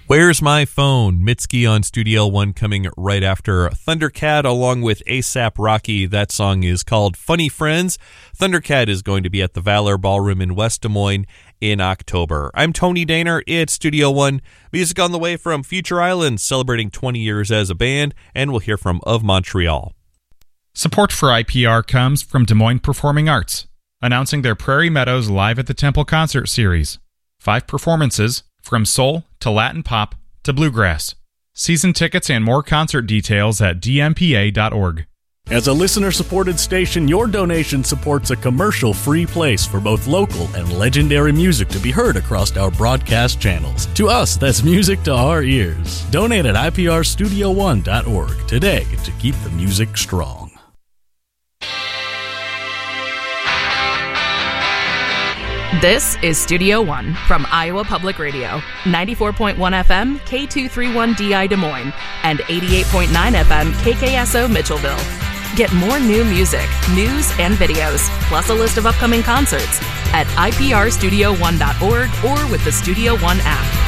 Where's My Phone? Mitski on Studio One coming right after Thundercat along with ASAP Rocky. That song is called Funny Friends. Thundercat is going to be at the Valor Ballroom in West Des Moines in October. I'm Tony Daner. It's Studio One. Music on the way from Future Islands celebrating 20 years as a band, and we'll hear from Of Montreal. Support for IPR comes from Des Moines Performing Arts, announcing their Prairie Meadows Live at the Temple concert series. 5 performances, from soul to Latin pop to bluegrass. Season tickets and more concert details at dmpa.org. As a listener-supported station, your donation supports a commercial-free place for both local and legendary music to be heard across our broadcast channels. To us, that's music to our ears. Donate at iprstudio1.org today to keep the music strong. This is Studio One from Iowa Public Radio, 94.1 FM, K231DI Des Moines, and 88.9 FM, KKSO Mitchellville. Get more new music, news, and videos, plus a list of upcoming concerts at iprstudio1.org or with the Studio One app.